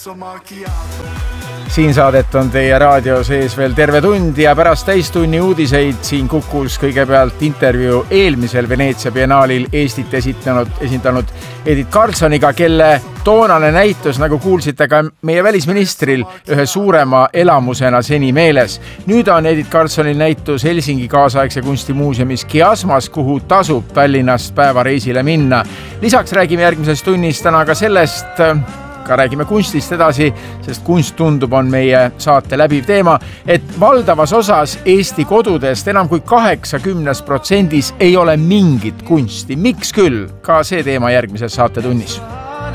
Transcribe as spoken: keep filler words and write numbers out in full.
Siin saadet on teie raadio sees veel terve tund ja pärast täistunni uudiseid siin Kukus kõigepealt intervjuu eelmisel Veneetsia biennaalil Eestit esitanud, esindanud Edith Karlssoniga, kelle toonane näitus, nagu kuulsite ka meie välisministril, ühe suurema elamusena seni meeles. Nüüd on Edith Karlssonil näitus Helsingi kaasaegse kunstimuuseumis Kiasmas, kuhu tasub Tallinnast päevareisile minna. Lisaks räägime järgmises tunnis täna ka sellest, ka räägime kunstist edasi, sest kunst tundub on meie saate läbiv teema, et valdavas osas Eesti kodudest enam kui kaheksakümnes protsendis ei ole mingit kunsti. Miks küll? Ka see teema järgmises saate tunnis.